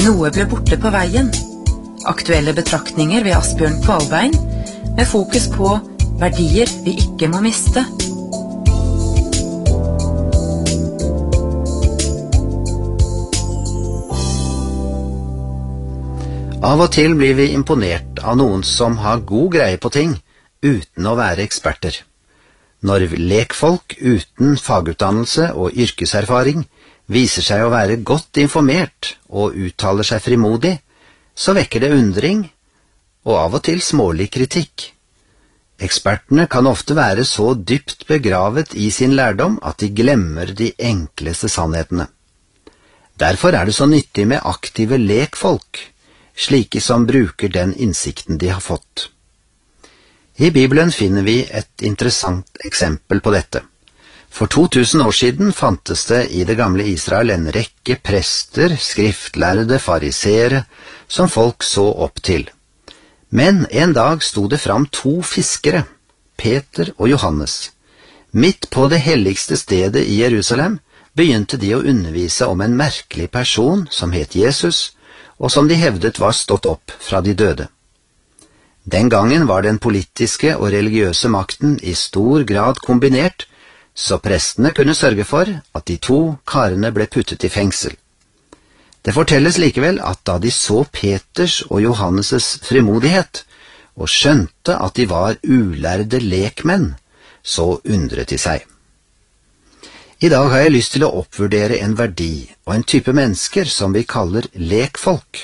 Noe ble borte på veien. Aktuelle betraktninger ved Asbjørn Kvalbein, med fokus på verdier vi ikke må miste. Av og til blir vi imponert av noen som har god greie på ting, uten å være eksperter. Når lekfolk uten fagutdannelse og yrkeserfaring viser seg å være godt informert og uttaler seg frimodig, så vekker det undring og av og til smålig kritikk. Ekspertene kan ofte være så dypt begravet i sin lærdom at de glemmer de enkleste sannhetene. Derfor er det så nyttig med aktive lekfolk, slike som bruker den innsikten de har fått. I Bibelen finner vi et interessant eksempel på dette. For 2000 år siden fantes det i det gamle Israel en rekke prester, skriftlærde, farisere, som folk så opp til. Men en dag stod det fram 2 fiskere, Peter og Johannes. Midt på det helligste stedet i Jerusalem begynte de å undervise om en merkelig person som het Jesus, og som de hevdet var stått opp fra de døde. Den gangen var den politiske og religiøse makten i stor grad kombinert, så prestene kunne sørge for at de 2 karene ble puttet i fengsel. Det fortelles likevel at da de så Peters og Johannes' frimodighet, og skjønte at de var ulærde lekmenn, så undret de seg. I dag har jeg lyst til å oppvurdere en verdi og en type mennesker som vi kaller lekfolk.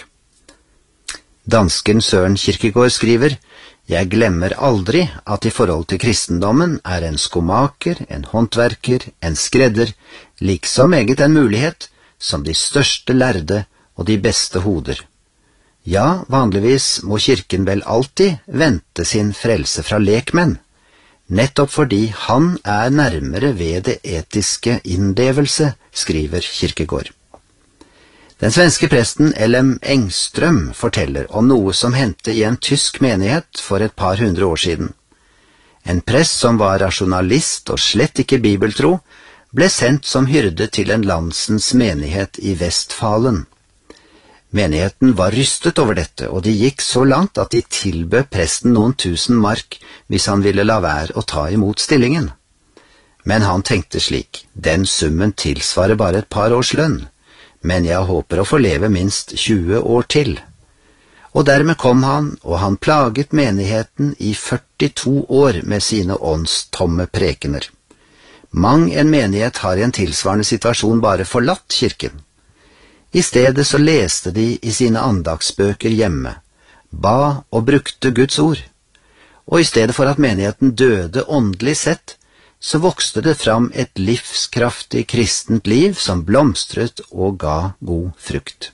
Dansken Søren Kierkegaard skriver: «Jeg glemmer aldri at i forhold til kristendommen er en skomaker, en håndverker, en skredder, liksom eget en mulighet som de største lærde og de beste hoder. Ja, vanligvis må kirken vel alltid vente sin frelse fra lekmenn, nettopp fordi han er nærmere ved det etiske innlevelse», skriver Kierkegaard. Den svenske presten L.M. Engström forteller om noe som hendte i en tysk menighet for et par hundre år siden. En prest som var rasjonalist og slett ikke bibeltro, ble sendt som hyrde til en landsens menighet i Vestfalen. Menigheten var rystet over dette, og de gikk så langt at de tilbød presten noen 1000 mark hvis han ville la være å ta imot stillingen. Men han tenkte slik: den summen tilsvarer bare et par års lønn, men jeg håper å få leve minst 20 år til. Og dermed kom han, og han plaget menigheten i 42 år med sine åndstomme prekener. Mang en menighet har i en tilsvarende situasjon bare forlatt kirken. I stedet så leste de i sine andagsbøker hjemme, ba og brukte Guds ord. Og i stedet for at menigheten døde åndelig sett, så vokste det fram et livskraftig kristent liv som blomstret og ga god frukt.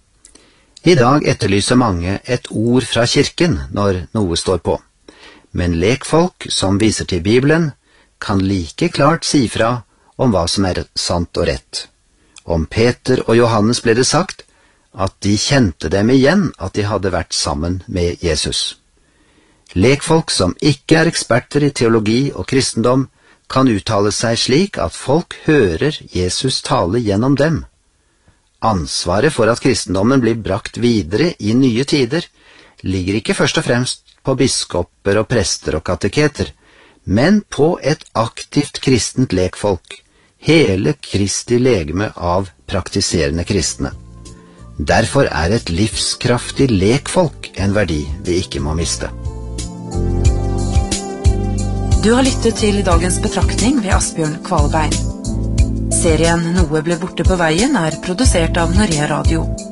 I dag etterlyser mange et ord fra kirken når noe står på, men lekfolk som viser til Bibelen kan like klart si fra om hva som er sant og rett. Om Peter og Johannes ble det sagt at de kjente dem igjen at de hadde vært sammen med Jesus. Lekfolk som ikke er eksperter i teologi og kristendom, kan uttale seg slik at folk hører Jesus tale gjennom dem. Ansvaret for at kristendommen blir brakt videre i nye tider ligger ikke først og fremst på biskoper og prester og kateketer, men på et aktivt kristent lekfolk, hele Kristi legeme av praktiserende kristne. Derfor er et livskraftig lekfolk en verdi vi ikke må miste. Du har lyttet til dagens betraktning ved Asbjørn Kvalbein. Serien Noe ble borte på veien er produsert av Norea Radio.